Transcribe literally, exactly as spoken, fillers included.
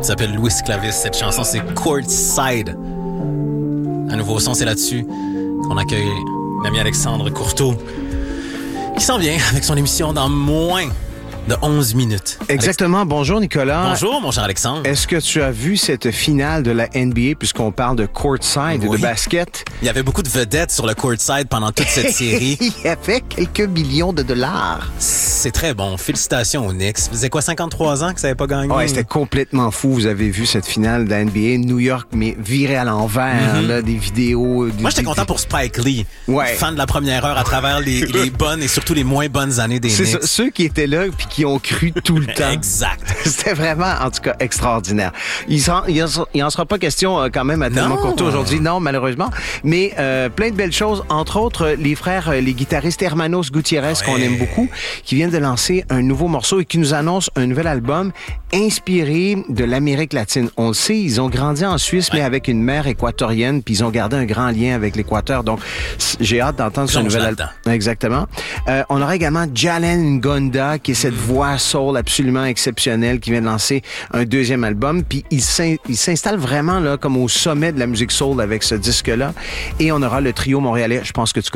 s'appelle Luis Clavis. Cette chanson, c'est Courtside. Un nouveau son, c'est là-dessus qu'on accueille l'ami Alexandre Courteau, qui s'en vient avec son émission dans moins de onze minutes. Exactement. Alex... Bonjour, Nicolas. Bonjour, mon cher Alexandre. Est-ce que tu as vu cette finale de la N B A, puisqu'on parle de courtside, oui. de basket? Il y avait beaucoup de vedettes sur le courtside pendant toute cette série. Il y avait quelques millions de dollars. C'est très bon. Félicitations aux Knicks. Ça faisait quoi, cinquante-trois ans que ça n'avait pas gagné? Ouais, c'était complètement fou. Vous avez vu cette finale de la N B A, New York, mais virée à l'envers, mm-hmm. là, des vidéos. Des, Moi, j'étais des, content pour Spike Lee, ouais. fan de la première heure à travers les, les bonnes et surtout les moins bonnes années des C'est Knicks. Ça, ceux qui étaient là puis qui ont cru tout le temps. Exact. C'était vraiment, en tout cas, extraordinaire. Il n'en sera pas question euh, quand même à tellement courte aujourd'hui, non, malheureusement. Mais euh, plein de belles choses, entre autres, les frères, les guitaristes Hermanos Gutiérrez, ouais. qu'on aime beaucoup, qui viennent de lancer un nouveau morceau et qui nous annoncent un nouvel album inspiré de l'Amérique latine. On le sait, ils ont grandi en Suisse, ouais. mais avec une mère équatorienne, puis ils ont gardé un grand lien avec l'Équateur. Donc, j'ai hâte d'entendre ce nouvel album. Exactement. Euh, on aura également Jalen Ngonda, qui est cette mm. voix soul absolument exceptionnelle, qui vient de lancer un deuxième album. Puis il, s'in- il s'installe vraiment là comme au sommet de la musique soul avec ce disque-là. Et on aura le trio montréalais, je pense que tu connais